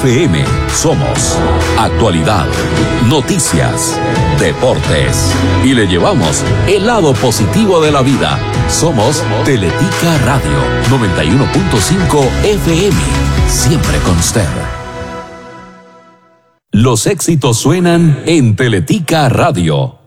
FM. Somos actualidad, noticias, deportes. Y le llevamos el lado positivo de la vida. Somos Teletica Radio 91.5 FM. Siempre con usted. Los éxitos suenan en Teletica Radio.